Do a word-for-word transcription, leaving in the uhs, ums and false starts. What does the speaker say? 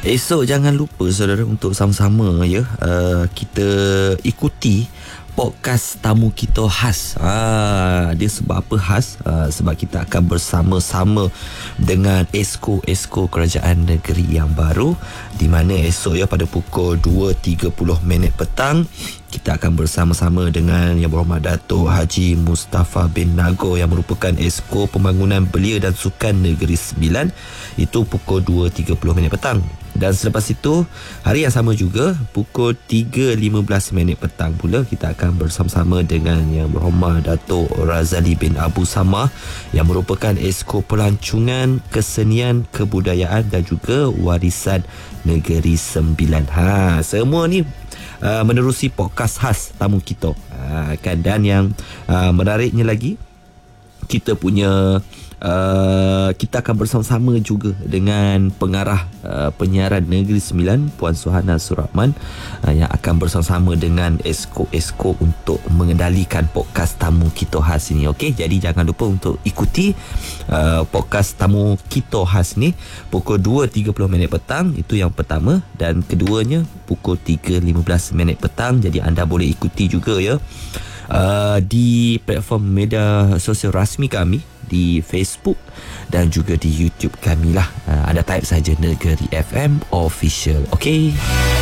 Esok jangan lupa saudara untuk sama-sama ya uh, kita ikuti podcast tamu kita khas. Ah, dia sebab apa khas? Ah, sebab kita akan bersama-sama dengan Esko-Esko Kerajaan Negeri yang baru, di mana esok ya pada pukul dua tiga puluh minit petang kita akan bersama-sama dengan Yang Berhormat Datuk Haji Mustafa bin Nagor yang merupakan Esko Pembangunan Belia dan Sukan Negeri Sembilan. Itu pukul dua tiga puluh minit petang. Dan selepas itu, hari yang sama juga pukul tiga lima belas minit petang pula kita akan bersama-sama dengan Yang Berhormat Datuk Razali bin Abu Samah yang merupakan Esko Pelancongan Kesenian, Kebudayaan dan juga Warisan Negeri Sembilan. Ha, semua ni uh, menerusi podcast khas tamu kita. Uh, kan, dan yang uh, menariknya lagi, kita punya uh, kita akan bersama-sama juga dengan pengarah uh, penyiaran Negeri Sembilan Puan Suhana Surahman uh, yang akan bersama-sama dengan Esko-Esko untuk mengendalikan podcast tamu kita khas ini. Okey, jadi jangan lupa untuk ikuti uh, podcast tamu kita khas ni pukul dua tiga puluh minit petang, itu yang pertama, dan keduanya pukul tiga lima belas minit petang. Jadi anda boleh ikuti juga ya Uh, di platform media sosial rasmi kami di Facebook dan juga di YouTube kami lah. Uh, anda type saja Negeri F M Official. Okey.